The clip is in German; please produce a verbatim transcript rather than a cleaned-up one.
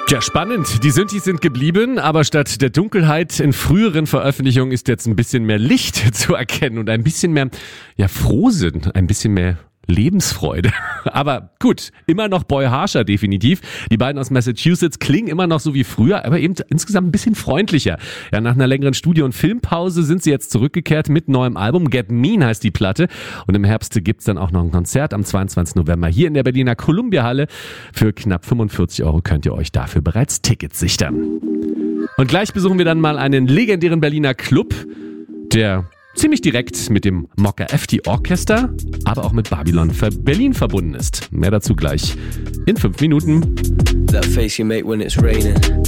Ja, spannend. Die Synthes sind geblieben, aber statt der Dunkelheit in früheren Veröffentlichungen ist jetzt ein bisschen mehr Licht zu erkennen und ein bisschen mehr, ja, Frohsinn, ein bisschen mehr Lebensfreude. Aber gut, immer noch Boy Harsher definitiv. Die beiden aus Massachusetts klingen immer noch so wie früher, aber eben insgesamt ein bisschen freundlicher. Ja, nach einer längeren Studio- und Filmpause sind sie jetzt zurückgekehrt mit neuem Album. Get Mean heißt die Platte. Und im Herbst gibt's dann auch noch ein Konzert am zweiundzwanzigsten November hier in der Berliner Columbia-Halle. Für knapp fünfundvierzig Euro könnt ihr euch dafür bereits Tickets sichern. Und gleich besuchen wir dann mal einen legendären Berliner Club, der ziemlich direkt mit dem Mokka F T Orchester, aber auch mit Babylon Berlin verbunden ist. Mehr dazu gleich in fünf Minuten. That face you make when it's raining.